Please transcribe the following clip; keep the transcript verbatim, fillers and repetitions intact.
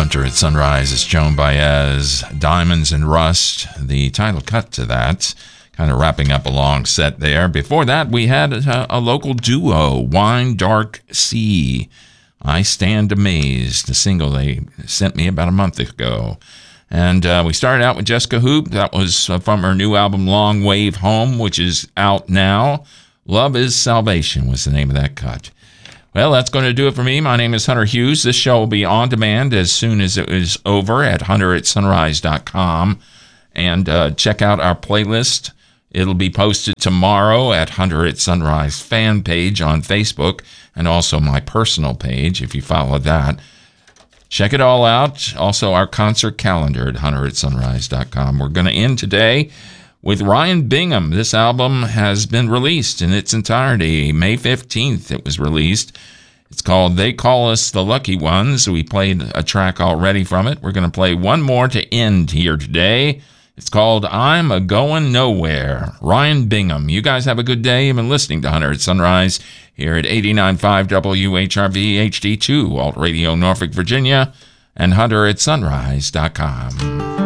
Hunter at Sunrise. It's Joan Baez, Diamonds and Rust, the title cut to that. Kind of wrapping up a long set there. Before that, we had a, a local duo, Wine Dark Sea. I Stand Amazed, a single they sent me about a month ago. And uh, we started out with Jessica Hoop. That was uh, from her new album, Long Wave Home, which is out now. Love is Salvation was the name of that cut. Well, that's going to do it for me. My name is Hunter Hughes. This show will be on demand as soon as it is over at hunter at sunrise dot com. And uh, check out our playlist. It'll be posted tomorrow at Hunter at Sunrise fan page on Facebook and also my personal page if you follow that. Check it all out. Also, our concert calendar at hunter at sunrise dot com. We're going to end today with Ryan Bingham. This album has been released in its entirety. May fifteenth it was released. It's called They Call Us the Lucky Ones. We played a track already from it. We're going to play one more to end here today. It's called I'm a Going Nowhere. Ryan Bingham. You guys have a good day. You've been listening to Hunter at Sunrise here at eighty-nine point five W H R V H D two, Alt Radio, Norfolk, Virginia, and hunter at sunrise dot com.